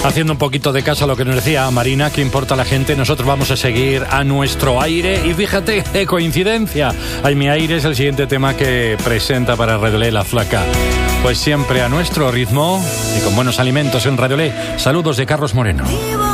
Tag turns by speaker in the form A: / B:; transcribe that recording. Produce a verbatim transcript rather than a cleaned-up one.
A: Haciendo un poquito de caso a lo que nos decía Marina, ¿qué importa la gente? Nosotros vamos a seguir a nuestro aire. Y fíjate, qué coincidencia. Ay, mi aire es el siguiente tema que presenta para Radio Lé La Flaca. Pues siempre a nuestro ritmo y con buenos alimentos en Radio Lé. Saludos de Carlos Moreno.